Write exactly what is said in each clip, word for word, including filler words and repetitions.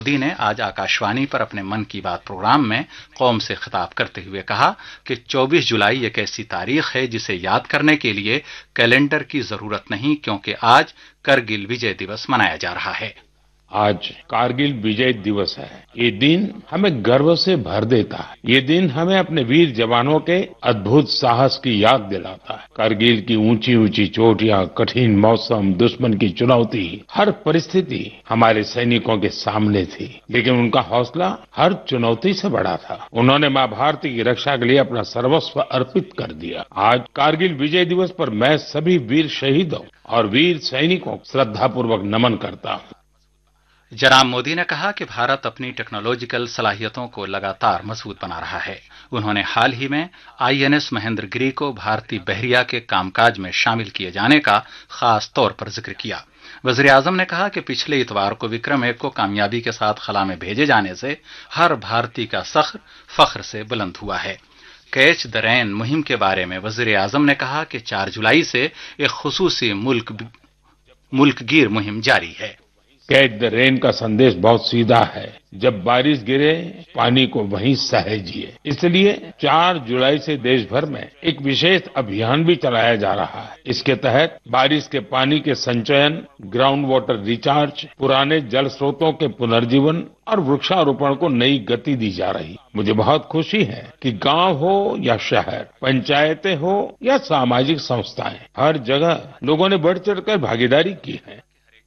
मोदी ने आज आकाशवाणी पर अपने मन की बात प्रोग्राम में कौम से खिताब करते हुए कहा कि चौबीस जुलाई एक ऐसी तारीख है जिसे याद करने के लिए कैलेंडर की जरूरत नहीं, क्योंकि आज करगिल विजय दिवस मनाया जा रहा है। आज कारगिल विजय दिवस है। ये दिन हमें गर्व से भर देता है। ये दिन हमें अपने वीर जवानों के अद्भुत साहस की याद दिलाता है। कारगिल की ऊंची ऊंची चोटियां, कठिन मौसम, दुश्मन की चुनौती, हर परिस्थिति हमारे सैनिकों के सामने थी, लेकिन उनका हौसला हर चुनौती से बड़ा था। उन्होंने मां भारती की रक्षा के लिए अपना सर्वस्व अर्पित कर दिया। आज कारगिल विजय दिवस पर मैं सभी वीर शहीदों और वीर सैनिकों को श्रद्धापूर्वक नमन करता हूं। जनाब मोदी ने कहा कि भारत अपनी टेक्नोलॉजिकल सलाहियतों को लगातार मजबूत बना रहा है। उन्होंने हाल ही में आईएनएस महेंद्रगिरी को भारतीय बहरिया के कामकाज में शामिल किए जाने का खास तौर पर जिक्र किया। वजीर आजम ने कहा कि पिछले इतवार को विक्रम एक को कामयाबी के साथ खला में भेजे जाने से हर भारतीय का सख्र फख्र से बुलंद हुआ है। कैच द रेन मुहिम के बारे में वजीर आजम ने कहा कि चार जुलाई से एक खुसूसी मुल्क मुल्कगीर मुहिम जारी है। कैच द रेन का संदेश बहुत सीधा है। जब बारिश गिरे, पानी को वहीं सहेजिए। इसलिए चार जुलाई से देश भर में एक विशेष अभियान भी चलाया जा रहा है। इसके तहत बारिश के पानी के संचयन, ग्राउंड वाटर रिचार्ज, पुराने जल स्रोतों के पुनर्जीवन और वृक्षारोपण को नई गति दी जा रही। मुझे बहुत खुशी है कि गांव हो या शहर, पंचायतें हो या सामाजिक संस्थाएं, हर जगह लोगों ने बढ़ चढ़कर भागीदारी की है।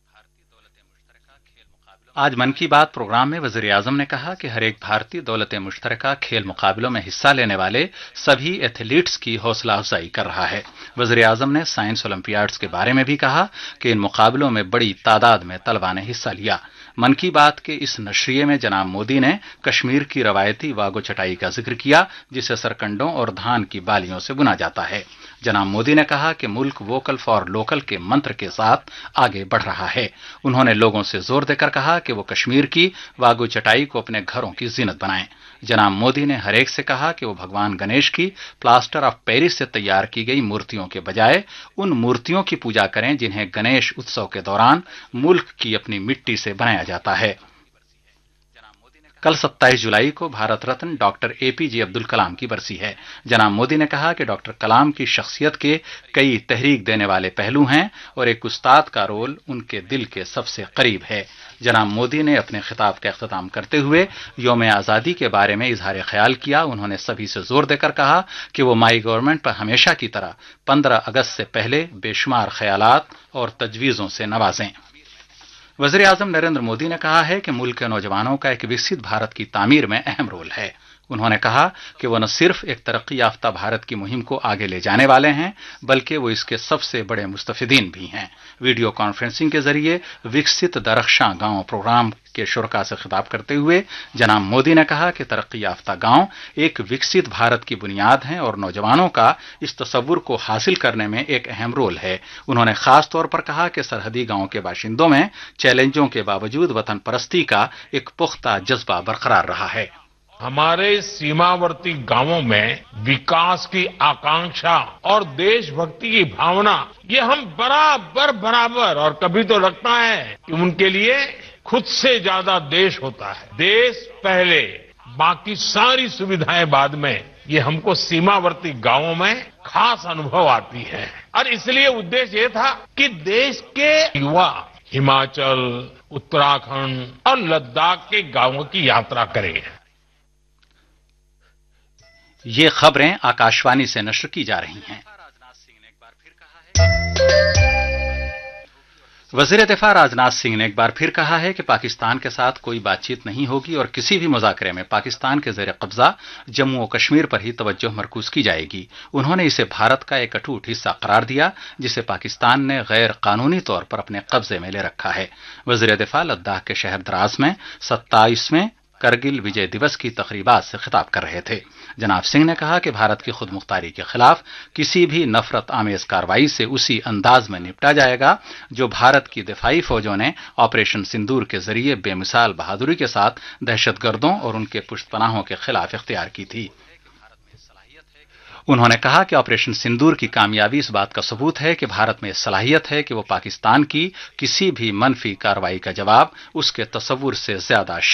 आज मन की बात प्रोग्राम में वजीर आजम ने कहा कि हर एक भारतीय दौलत मुश्तरका खेल मुकाबलों में हिस्सा लेने वाले सभी एथलीट्स की हौसला अफजाई कर रहा है। वजीर आजम ने साइंस ओलंपियाड्स के बारे में भी कहा कि इन मुकाबलों में बड़ी तादाद में तलबा ने हिस्सा लिया। मन की बात के इस नशरिये में जनाब मोदी ने कश्मीर की रवायती वागो चटाई का जिक्र किया, जिसे सरकंडों और धान की बालियों से बुना जाता है। जनाब मोदी ने कहा कि मुल्क वोकल फॉर लोकल के मंत्र के साथ आगे बढ़ रहा है। उन्होंने लोगों से जोर देकर कहा कि वो कश्मीर की वागो चटाई को अपने घरों की जीनत बनाएं। जनाब मोदी ने हर एक से कहा कि वो भगवान गणेश की प्लास्टर ऑफ पेरिस से तैयार की गई मूर्तियों के बजाय उन मूर्तियों की पूजा करें जिन्हें गणेश उत्सव के दौरान मुल्क की अपनी मिट्टी से बनाया जाता है। कल सत्ताईस जुलाई को भारत रत्न डॉक्टर एपीजे अब्दुल कलाम की बरसी है। जनाब मोदी ने कहा कि डॉक्टर कलाम की शख्सियत के कई तहरीक देने वाले पहलू हैं और एक उस्ताद का रोल उनके दिल के सबसे करीब है। जनाब मोदी ने अपने खिताब का इख्तिताम करते हुए यौम आज़ादी के बारे में इजहार ख्याल किया। उन्होंने सभी से जोर देकर कहा कि वो माई गवर्नमेंट पर हमेशा की तरह पंद्रह अगस्त से पहले बेशुमार ख्यालात और तजवीज़ों से नवाजें। वज़ीर आज़म नरेंद्र मोदी ने कहा है कि मुल्क के नौजवानों का एक विकसित भारत की तामीर में अहम रोल है। उन्होंने कहा कि वो न सिर्फ एक तरक्की याफ्ता भारत की मुहिम को आगे ले जाने वाले हैं, बल्कि वो इसके सबसे बड़े मुस्तफिदीन भी हैं। वीडियो कॉन्फ्रेंसिंग के जरिए विकसित दरख्शां गांव प्रोग्राम के शुरका से खिताब करते हुए जनाब मोदी ने कहा कि तरक्की याफ्ता गांव एक विकसित भारत की बुनियाद हैं और नौजवानों का इस तस्वुर को हासिल करने में एक अहम रोल है। उन्होंने खास तौर पर कहा कि सरहदी गांवों के बाशिंदों में चैलेंजों के बावजूद वतन परस्ती का एक पुख्ता जज्बा बरकरार रहा है। हमारे सीमावर्ती गांवों में विकास की आकांक्षा और देशभक्ति की भावना, ये हम बराबर बराबर और कभी तो लगता है कि उनके लिए खुद से ज्यादा देश होता है। देश पहले, बाकी सारी सुविधाएं बाद में, ये हमको सीमावर्ती गांवों में खास अनुभव आती है। और इसलिए उद्देश्य ये था कि देश के युवा हिमाचल, उत्तराखंड और लद्दाख के गांवों की यात्रा करें। ये खबरें आकाशवाणी से नश्र की जा रही हैं। वजीर दिफा राजनाथ सिंह ने एक बार फिर कहा है कि पाकिस्तान के साथ कोई बातचीत नहीं होगी और किसी भी मुज़ाकरे में पाकिस्तान के ज़ेर कब्जा जम्मू और कश्मीर पर ही तवज्जो मरकूज की जाएगी। उन्होंने इसे भारत का एक अटूट हिस्सा करार दिया, जिसे पाकिस्तान ने गैर कानूनी तौर पर अपने कब्जे में ले रखा है। वजीर दिफा लद्दाख के शहर द्रास में सत्ताईसवें करगिल विजय दिवस की तकरीबात से खिताब कर रहे थे। जनाब सिंह ने कहा कि भारत की खुद मुख्तारी के खिलाफ किसी भी नफरत आमेज कार्रवाई से उसी अंदाज में निपटा जाएगा जो भारत की दिफाई फौजों ने ऑपरेशन सिंदूर के जरिए बेमिसाल बहादुरी के साथ दहशतगर्दों और उनके पुश्तपनाहों के खिलाफ इख्तियार की थी। उन्होंने कहा कि ऑपरेशन सिंदूर की कामयाबी इस बात का सबूत है कि भारत में सलाहियत है कि वो पाकिस्तान की किसी भी मनफी कार्रवाई का जवाब उसके तसव्वुर से ज्यादा